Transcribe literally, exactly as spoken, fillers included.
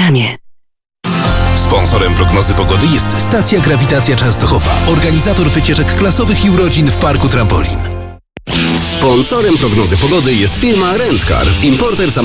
reklamie. Sponsorem prognozy pogody jest Stacja Grawitacja Częstochowa, organizator wycieczek klasowych i urodzin w Parku Trampolin. Sponsorem prognozy pogody jest firma Rent Car, importer samochodów